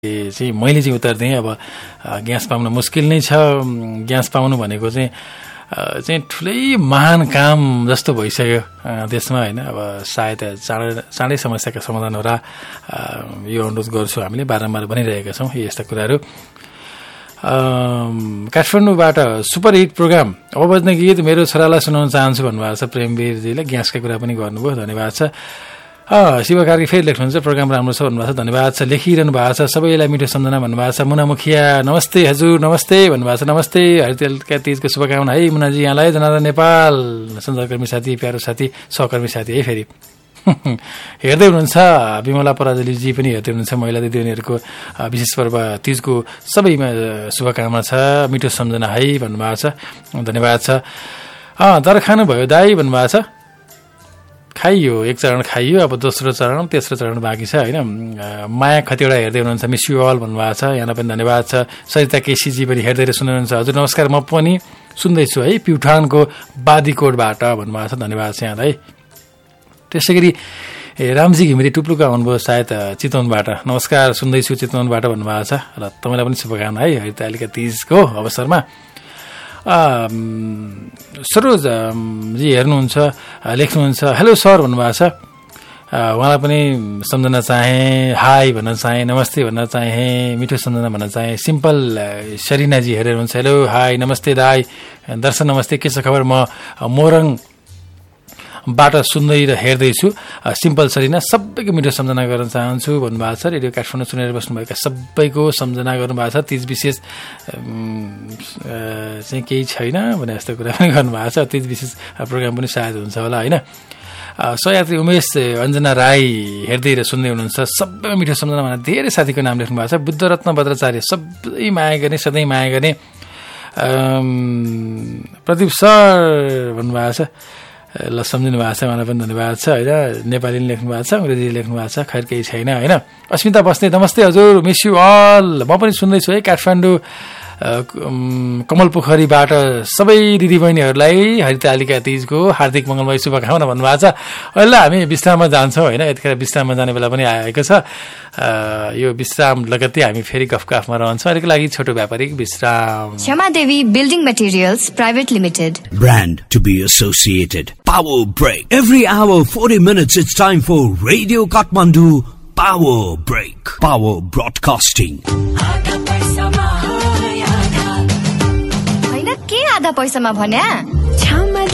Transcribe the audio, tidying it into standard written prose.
चाहिँ मैले चाहिँ उत्तर दिएँ। अब ग्यास पाउन मुस्किल नै छ। ग्यास पाउनु भनेको चाहिँ ठुलै महान काम जस्तो भइसक्यो देशमा होइन। अब सायद चाँडै समस्याका समाधान होला यो अनुरोध गर्छु। हामीले बारम्बार भनिरहेका छौँ यस्ता कुराहरू। काठमाडौँबाट सुपर हिट प्रोग्राम अब बज्ने गीत मेरो छोरालाई सुनाउन चाहन्छु भन्नुभएको छ प्रेमवीरजीले। ग्यासका कुरा पनि गर्नुभयो, धन्यवाद छ। शिव कार्की फेरि लेख्नुहुन्छ प्रोग्राम राम्रो छ भन्नुभएको छ, धन्यवाद छ। लेखिरहनु भएको छ सबैलाई मिठो सम्झना भन्नुभएको छ। मुना मुखिया नमस्ते हजुर नमस्ते भन्नुभएको छ। नमस्ते हरितेलका तीजको शुभकामना है मुनाजी यहाँलाई। जनार्दन नेपाल सञ्चारकर्मी साथी, प्यारो साथी, सहकर्मी साथी है फेरि हेर्दै हुनुहुन्छ। विमला पराजुलीजी पनि हेर्दै हुनुहुन्छ। महिला दिदीबहिनीहरूको विशेष पर्व तीजको सबैमा शुभकामना छ, मिठो सम्झना है भन्नुभएको छ, धन्यवाद छ। तर खानुभयो दाई भन्नुभएको छ। खाइयो, एक चरण खाइयो, अब दोस्रो चरण तेस्रो चरण बाँकी छ होइन। माया खतिवटा हेर्दै हुनुहुन्छ, मिस यु अल भन्नुभएको छ, यहाँलाई पनि धन्यवाद छ। सरिता केसीजी पनि हेर्दै सुन्नुहुन्छ, हजुर नमस्कार म पनि सुन्दैछु है प्युठानको बादीकोटबाट भन्नुभएको छ, धन्यवाद छ यहाँलाई। त्यसै गरी रामजी घिमिरे टुप्लुका हुनुभयो सायद चितवनबाट, नमस्कार सुन्दैछु चितवनबाट भन्नुभएको छ र तपाईँलाई पनि शुभकामना है हरितालिका तीजको अवसरमा। सरोजजी हेर्नुहुन्छ लेख्नुहुन्छ हेलो सर भन्नुभएको छ। उहाँलाई पनि सम्झना चाहेँ, हाई भन्न चाहेँ, नमस्ते भन्न चाहेँ, मिठो सम्झना भन्न चाहेँ। सिम्पल सरिनाजी हेरेर हुनुहुन्छ, हेलो हाई नमस्ते दाई, दर्शन नमस्ते, के छ खबर, म मोरङबाट सुन्दै र हेर्दैछु। सिम्पल सरिना सबैको मिठो सम्झना गर्न चाहन्छु भन्नुभएको छ। रेडियो काठमाडौँ सुनेर बस्नुभएका सबैको सम्झना गर्नुभएको छ। तीज विशेष चाहिँ केही छैन भने जस्तो कुरा पनि गर्नुभएको छ। तीज विशेष प्रोग्राम पनि सायद हुन्छ होला होइन। सहयात्री उमेश अञ्जना राई हेर्दै र सुन्दै हुनुहुन्छ, सबै मिठो सम्झना भनेर धेरै साथीको नाम लेख्नु भएको छ। बुद्धरत्न भद्राचार्य सबै माया गर्ने, सधैँ माया गर्ने। प्रदीप सर भन्नुभएको छ, ल सम्झिनु भएको छ, उहाँलाई पनि धन्यवाद छ होइन। नेपाली लेख्नु भएको छ, अङ्ग्रेजी लेख्नु भएको छ, खैर केही छैन होइन। अस्मिता बस्ने नमस्ते हजुर मिस यु अल, म पनि सुन्दैछु है काठमाडौँ कमलपोखरीबाट सबै दिदीबहिनीहरूलाई हरितालिका तीजको हार्दिक मङ्गलमय शुभकामना भन्नुभएको छ। अहिले हामी विश्राममा जान्छौँ होइन, यतिखेर विश्राममा जाने बेला पनि आएको छ। यो विश्राम लगत्तै हामी फेरि गफकाफमा रहन्छौँ। अहिलेको लागि छोटो व्यापारिक विश्राम। क्षमा देवी building materials private limited, brand to be associated. Power break. Every hour 40 minutes it's time for Radio Kathmandu Power Break. Power Broadcasting. होइन के आधा पैसामा भन्या?